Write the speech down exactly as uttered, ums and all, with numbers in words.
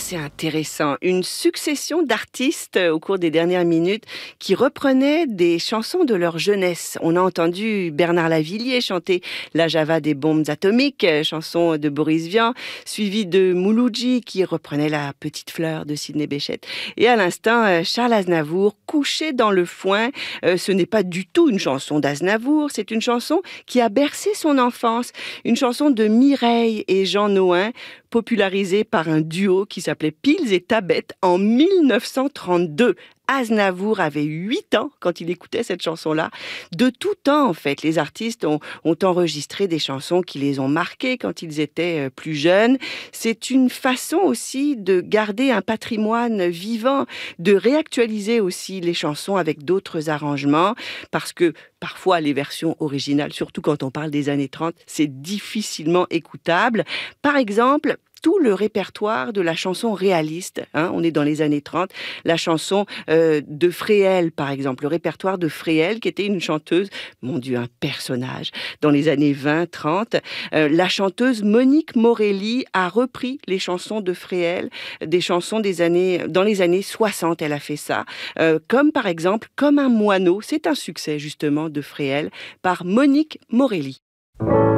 c'est intéressant. Une succession d'artistes euh, au cours des dernières minutes qui reprenaient des chansons de leur jeunesse. On a entendu Bernard Lavilliers chanter La Java des bombes atomiques, euh, chanson de Boris Vian, suivi de Mouloudji qui reprenait La petite fleur de Sidney Bechet. Et à l'instant, euh, Charles Aznavour, Couché dans le foin. Euh, ce n'est pas du tout une chanson d'Aznavour, c'est une chanson qui a bercé son enfance. Une chanson de Mireille et Jean Nohain, popularisée par un duo qui s'appelait Pils et Tabette en mille neuf cent trente-deux. Aznavour avait huit ans quand il écoutait cette chanson-là. De tout temps, en fait, les artistes ont, ont enregistré des chansons qui les ont marqués quand ils étaient euh, plus jeunes. C'est une façon aussi de garder un patrimoine vivant, de réactualiser aussi les chansons avec d'autres arrangements, parce que parfois les versions originales, surtout quand on parle des années trente, c'est difficilement écoutable. Par exemple, tout le répertoire de la chanson réaliste, hein, on est dans les années trente, la chanson euh, de Fréhel, par exemple, le répertoire de Fréhel, qui était une chanteuse, mon Dieu, un personnage, dans les années vingt trente. Euh, la chanteuse Monique Morelli a repris les chansons de Fréhel, des chansons des années, dans les années soixante, elle a fait ça, euh, comme par exemple « Comme un moineau », c'est un succès justement de Fréhel, par Monique Morelli.